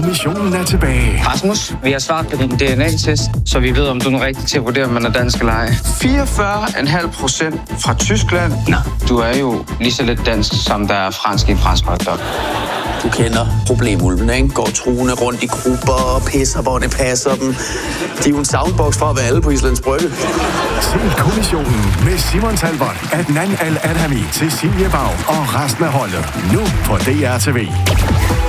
kommissionen er tilbage. Rasmus, vi har svaret på din DNA-test, så vi ved, om du er den rigtige til at vurdere, om man er dansk eller ej. 44,5% fra Tyskland. Nå, du er jo lige så lidt dansk, som der er fransk i en fransk hotdog. Du kender problemulvene, ikke? Går truende rundt i grupper og pisser, hvor det passer dem. De er jo en soundbox for at være alle på Islands Brygge. Se kommissionen med Simon Talbot, Adnan Al-Adhami, Cecilie Bag og resten af holdet. Nu på DR TV.